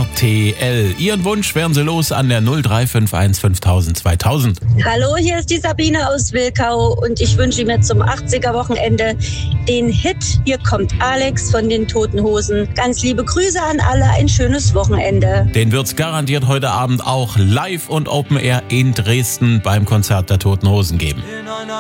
RTL. Ihren Wunsch werden Sie los an der 0351 5000 2000. Hallo, hier ist die Sabine aus Wilkau und ich wünsche mir zum 80er-Wochenende den Hit Hier kommt Alex von den Toten Hosen. Ganz liebe Grüße an alle, ein schönes Wochenende. Den wird's garantiert heute Abend auch live und Open Air in Dresden beim Konzert der Toten Hosen geben.